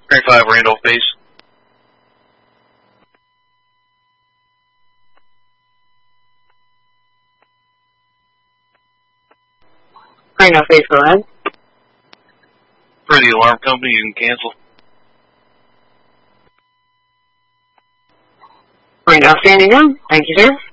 Grade 5, Randolph base. Randolph base, go ahead. Ready, alarm company, you can cancel. Randolph standing on. Thank you, sir.